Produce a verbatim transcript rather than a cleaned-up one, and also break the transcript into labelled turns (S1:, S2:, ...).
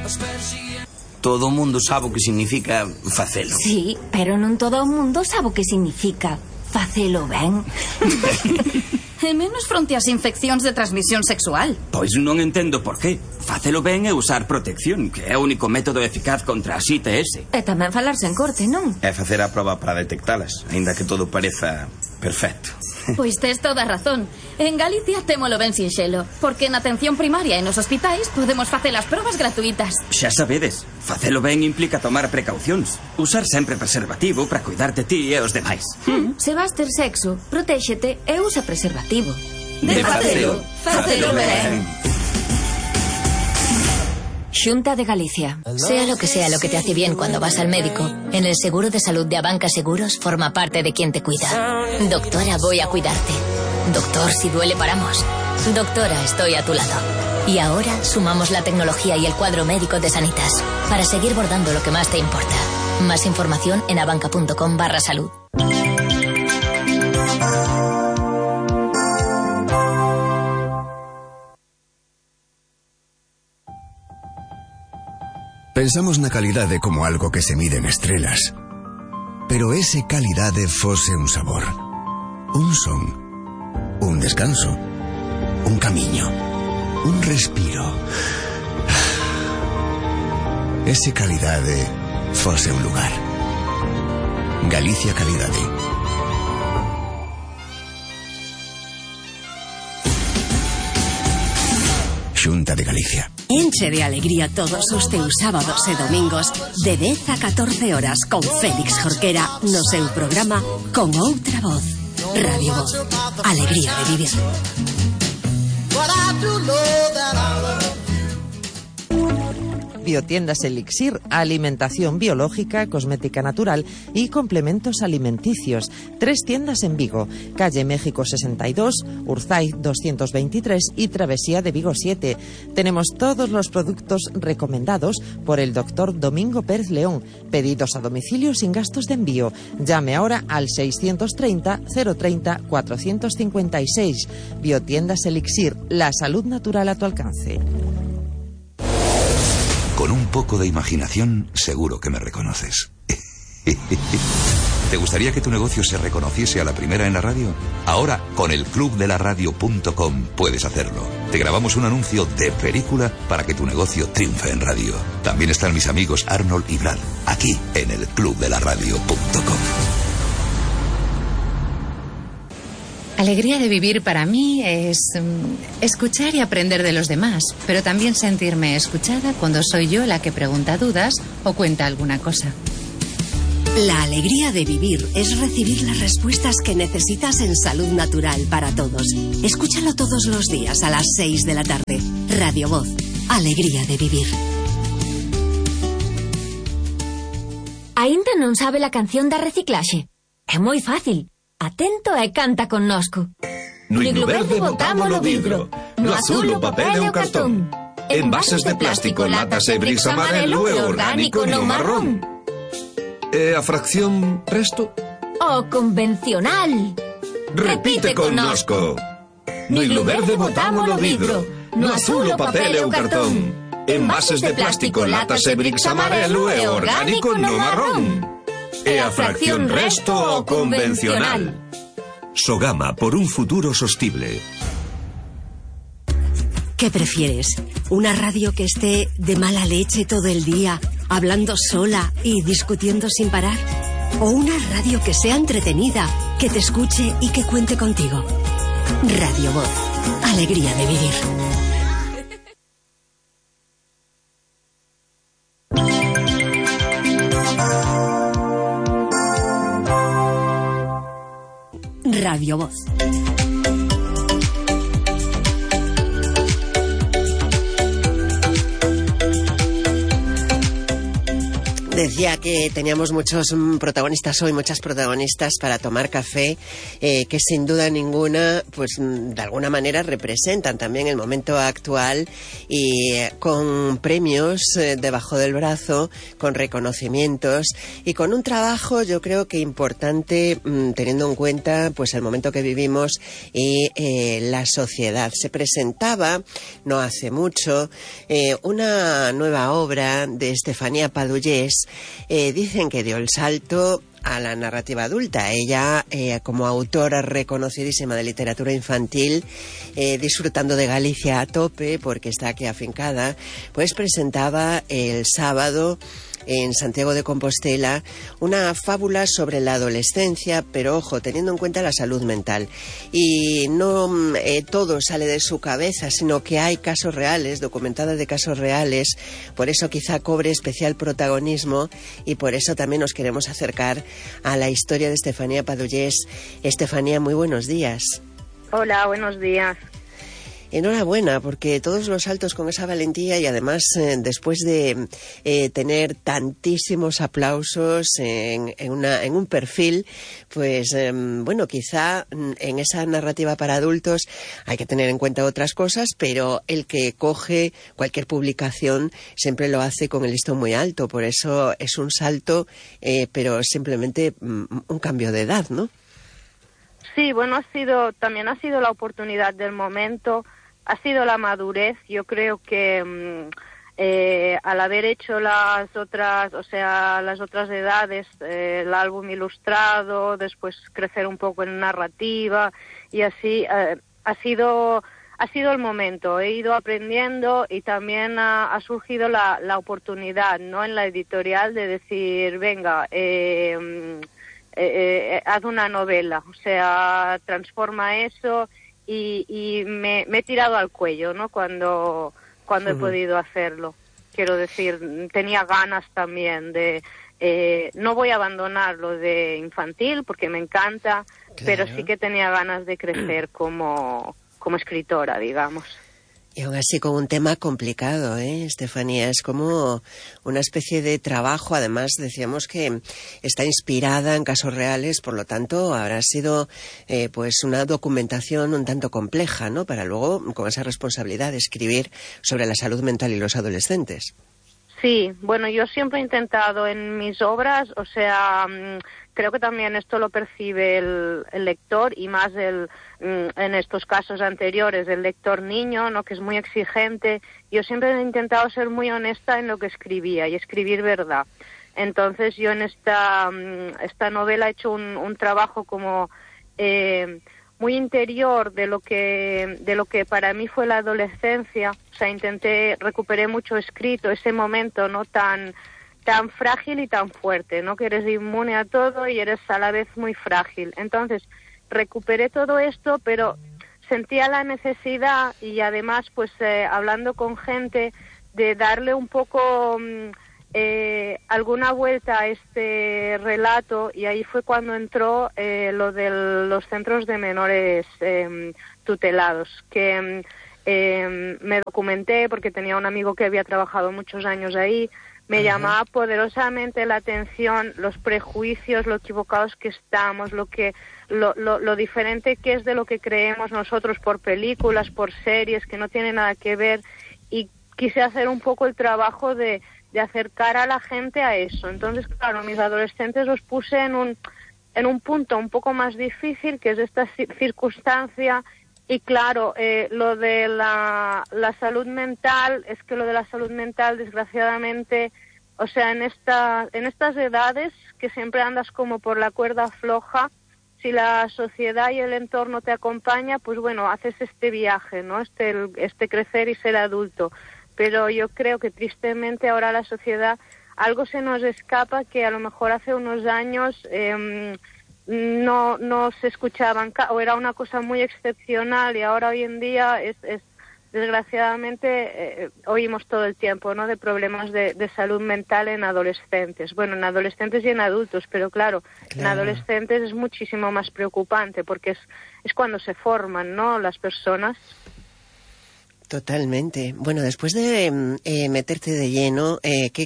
S1: Todo o mundo sabe o que significa facelo.
S2: Sí, pero non todo o mundo sabe o que significa facelo ben.
S3: E menos fronte ás infeccións de transmisión sexual.
S1: Pois non entendo por qué. Facelo ben é usar protección, que é o único método eficaz contra as I T S.
S2: E tamén falarse en corte, non?
S1: É facer a proba para detectalas, aínda que todo pareza perfecto.
S3: Pois tes toda a razón. En Galicia témolo ben sinxelo, porque na atención primaria e nos hospitais podemos facer as probas gratuitas.
S1: Xa sabedes, facelo ben implica tomar precaucións. Usar sempre preservativo para cuidar de ti e os demais.
S2: Hmm. Se vas ter sexo, protéxete e usa preservativo.
S3: De facelo, facelo ben.
S2: Xunta de Galicia.
S4: Sea lo que sea lo que te hace bien cuando vas al médico, en el seguro de salud de Abanca Seguros forma parte de quien te cuida. Doctora, voy a cuidarte. Doctor, si duele paramos. Doctora, estoy a tu lado. Y ahora sumamos la tecnología y el cuadro médico de Sanitas para seguir bordando lo que más te importa. Más información en abanca.com barra salud.
S5: Pensamos na calidade como algo que se mide en estrelas. Pero ese calidade fose un sabor, un son, un descanso, un camiño, un respiro. Ese calidade fose un lugar. Galicia Calidade. Xunta de Galicia.
S6: Enche de alegría todos os teus sábados e domingos de dez a catorce horas con Félix Jorquera no seu programa Con Outra Voz. Radio Voz. Alegría de vivir.
S7: Biotiendas Elixir, alimentación biológica, cosmética natural y complementos alimenticios. Tres tiendas en Vigo, calle México sesenta y dos, Urzay doscientos veintitrés y Travesía de Vigo siete. Tenemos todos los productos recomendados por el doctor Domingo Pérez León. Pedidos a domicilio sin gastos de envío. Llame ahora al seiscientos treinta, cero treinta, cuatrocientos cincuenta y seis. Biotiendas Elixir, la salud natural a tu alcance.
S8: Con un poco de imaginación, seguro que me reconoces. ¿Te gustaría que tu negocio se reconociese a la primera en la radio? Ahora, con el club de la radio punto com puedes hacerlo. Te grabamos un anuncio de película para que tu negocio triunfe en radio. También están mis amigos Arnold y Brad, aquí en el club de la radio punto com.
S9: Alegría de vivir para mí es um, escuchar y aprender de los demás, pero también sentirme escuchada cuando soy yo la que pregunta dudas o cuenta alguna cosa.
S6: La alegría de vivir es recibir las respuestas que necesitas en Salud Natural para Todos. Escúchalo todos los días a las seis de la tarde. Radio Voz. Alegría de vivir.
S2: Aínda non sabe la canción da reciclaxe? É moi fácil. Atento e canta connosco.
S10: No iglo verde botamos o vidro, no azul o papel e o cartón. Envases de plástico, latas e bricks amarelo e orgánico no marrón. E a fracción resto?
S2: O convencional.
S10: Repite connosco. No iglo verde botamos o vidro, no azul o papel e o cartón. Envases de plástico, latas e bricks amarelo e orgánico no marrón. E a fracción resto o convencional. Sogama, por un futuro sostible.
S6: ¿Qué prefieres? ¿Una radio que esté de mala leche todo el día, hablando sola y discutiendo sin parar? ¿O una radio que sea entretenida, que te escuche y que cuente contigo? Radio Voz. Alegría de vivir. Radio Voz.
S11: Decía que teníamos muchos protagonistas hoy, muchas protagonistas para tomar café, eh, que sin duda ninguna, pues de alguna manera representan también el momento actual y eh, con premios eh, debajo del brazo, con reconocimientos y con un trabajo, yo creo que importante, mmm, teniendo en cuenta pues el momento que vivimos y eh, la sociedad. Se presentaba no hace mucho eh, una nueva obra de Estefanía Padullés. Eh, dicen que dio el salto a la narrativa adulta. Ella, eh, como autora reconocidísima de literatura infantil, eh, disfrutando de Galicia a tope, porque está aquí afincada, pues presentaba el sábado en Santiago de Compostela una fábula sobre la adolescencia, pero ojo, teniendo en cuenta la salud mental. Y no eh, todo sale de su cabeza, sino que hay casos reales, documentadas de casos reales, por eso quizá cobre especial protagonismo y por eso también nos queremos acercar a la historia de Estefanía Padullés. Estefanía, muy buenos días.
S12: Hola, buenos días.
S11: Enhorabuena, porque todos los saltos con esa valentía y además eh, después de eh, tener tantísimos aplausos en, en, una, en un perfil, pues eh, bueno, quizá en esa narrativa para adultos hay que tener en cuenta otras cosas, pero el que coge cualquier publicación siempre lo hace con el listón muy alto, por eso es un salto, eh, pero simplemente mm, un cambio de edad, ¿no?
S12: Sí, bueno, ha sido, también ha sido la oportunidad del momento, ha sido la madurez. Yo creo que eh, al haber hecho las otras, o sea, las otras edades, eh, el álbum ilustrado, después crecer un poco en narrativa y así, eh, ha sido ha sido el momento. He ido aprendiendo y también ha, ha surgido la, la oportunidad, ¿no? En la editorial de decir, venga, eh, eh, eh, haz una novela, o sea, transforma eso. Y, y me, me he tirado al cuello, ¿no? Cuando, cuando uh-huh. he podido hacerlo. Quiero decir, tenía ganas también de... Eh, no voy a abandonar lo de infantil porque me encanta, claro. Pero sí que tenía ganas de crecer como, como escritora, digamos.
S11: Y aún así con un tema complicado, ¿eh, Estefanía? Es como una especie de trabajo, además decíamos que está inspirada en casos reales, por lo tanto habrá sido eh, pues una documentación un tanto compleja, ¿no? Para luego, con esa responsabilidad de escribir sobre la salud mental y los adolescentes.
S12: Sí, bueno, yo siempre he intentado en mis obras, o sea, creo que también esto lo percibe el, el lector y más el, en estos casos anteriores, el lector niño, ¿no? Que es muy exigente. Yo siempre he intentado ser muy honesta en lo que escribía y escribir verdad. Entonces yo en esta, esta novela he hecho un, un trabajo como... Eh, muy interior de lo que de lo que para mí fue la adolescencia. O sea, intenté, recuperé mucho escrito, ese momento no tan tan frágil y tan fuerte, ¿no? Que eres inmune a todo y eres a la vez muy frágil. Entonces, recuperé todo esto, pero sentía la necesidad y además, pues, eh, hablando con gente, de darle un poco... Mmm, Eh, alguna vuelta a este relato, y ahí fue cuando entró eh, lo de los centros de menores eh, tutelados, que eh, me documenté porque tenía un amigo que había trabajado muchos años ahí. Me uh-huh. llamaba poderosamente la atención los prejuicios, lo equivocados que estamos, lo que lo, lo, lo diferente que es de lo que creemos nosotros por películas, por series, que no tiene nada que ver, y quise hacer un poco el trabajo de de acercar a la gente a eso. Entonces, claro, mis adolescentes los puse en un en un punto un poco más difícil, que es esta circunstancia, y claro, eh, lo de la, la salud mental, es que lo de la salud mental, desgraciadamente, o sea, en esta en estas edades, que siempre andas como por la cuerda floja, si la sociedad y el entorno te acompaña, pues bueno, haces este viaje, ¿no? Este, este crecer y ser adulto. Pero yo creo que tristemente ahora la sociedad, algo se nos escapa que a lo mejor hace unos años eh, no, no se escuchaban, o era una cosa muy excepcional, y ahora hoy en día es, es desgraciadamente eh, oímos todo el tiempo, ¿no? De problemas de, de salud mental en adolescentes. Bueno, en adolescentes y en adultos, pero claro, claro, en adolescentes es muchísimo más preocupante porque es, es cuando se forman, ¿no? Las personas.
S11: Totalmente. Bueno, después de eh, meterte de lleno, eh, ¿qué